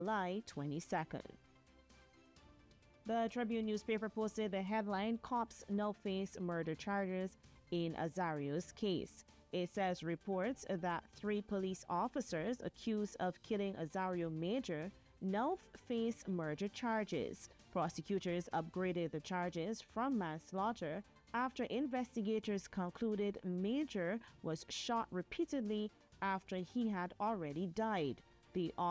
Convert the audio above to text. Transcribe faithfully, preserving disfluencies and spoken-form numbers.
July twenty-second. The Tribune newspaper posted the headline, "Cops Now Face Murder Charges in Azario's Case." It says reports that three police officers accused of killing Azario Major now face murder charges. Prosecutors upgraded the charges from manslaughter after investigators concluded Major was shot repeatedly after he had already died. The